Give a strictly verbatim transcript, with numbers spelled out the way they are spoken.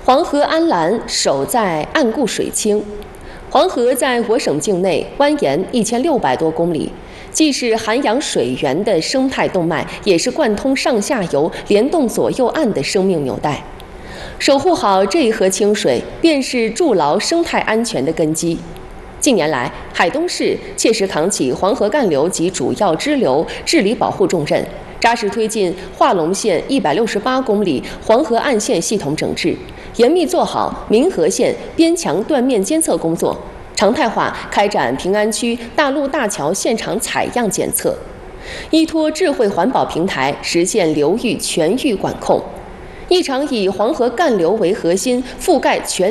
黄河安澜守在岸固水清。黄河在我省境内蜿蜒一千六百多公里，既是涵养水源的生态动脉，也是贯通上下游、联动左右岸的生命纽带。守护好这一河清水，便是筑牢生态安全的根基。近年来，海东市切实扛起黄河干流及主要支流治理保护重任，扎实推进化隆县一百六十八公里黄河岸线系统整治，严密做好民河线边墙断面监测工作，常态化开展平安区大路大桥现场采样检测，依托智慧环保平台实现流域全域管控。一场以黄河干流为核心，覆盖全